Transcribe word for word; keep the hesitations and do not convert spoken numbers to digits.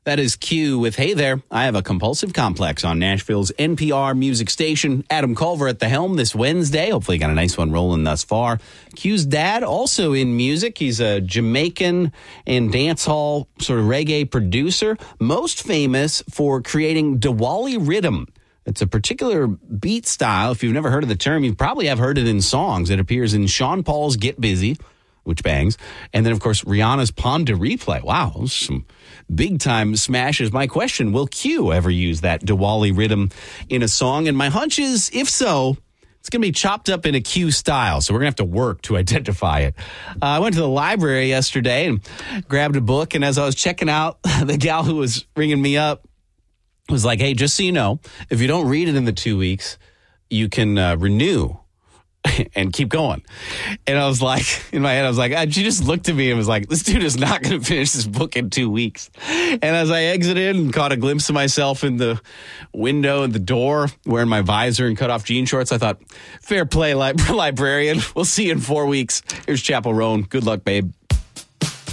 That is Q with Hey There, I Have a Compulsive Complex on Nashville's N P R music station. Adam Culver at the helm this Wednesday. Hopefully got a nice one rolling thus far. Q's dad also in music. He's a Jamaican and dancehall sort of reggae producer, most famous for creating Diwali Rhythm. It's a particular beat style. If you've never heard of the term, you probably have heard it in songs. It appears in Sean Paul's Get Busy, which bangs. And then, of course, Rihanna's Pon de Replay. Wow, those are some big-time smashes. My question, will Q ever use that Diwali rhythm in a song? And my hunch is, if so, it's going to be chopped up in a Q style, so we're going to have to work to identify it. Uh, I went to the library yesterday and grabbed a book, and as I was checking out, the gal who was ringing me up was like, hey, just so you know, if you don't read it in the two weeks, you can uh, renew and keep going. And I was like, in my head, I was like, she just looked at me and was like, this dude is not going to finish this book in two weeks. And as I exited and caught a glimpse of myself in the window and the door, wearing my visor and cut off jean shorts, I thought, fair play, li- librarian. We'll see you in four weeks. Here's Chappell Roan. Good luck, babe.